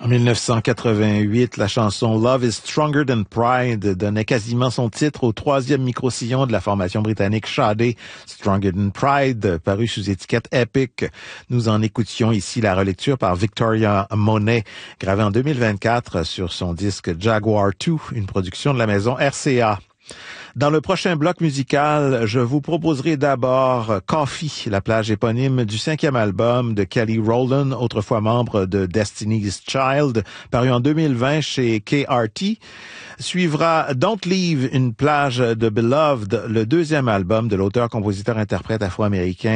En 1988, la chanson Love is Stronger Than Pride donnait quasiment son titre au troisième micro-sillon de la formation britannique Sade, Stronger Than Pride, paru sous étiquette Epic. Nous en écoutions ici la relecture par Victoria Monet, gravée en 2024 sur son disque Jaguar 2, une production de la maison RCA. Dans le prochain bloc musical, je vous proposerai d'abord Coffee, la plage éponyme du 5e album de Kelly Rowland, autrefois membre de Destiny's Child, paru en 2020 chez KRT. Suivra Don't Leave, une plage de Beloved, le deuxième album de l'auteur-compositeur-interprète afro-américain